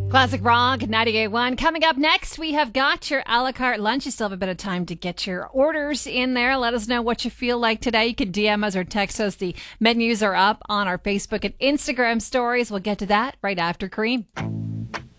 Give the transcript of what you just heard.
Classic Rock 98.1. Coming up next, we have got your a la carte lunch. You still have a bit of time to get your orders in there. Let us know what you feel like today. You can DM us or text us. The menus are up on our Facebook and Instagram stories. We'll get to that right after Cream.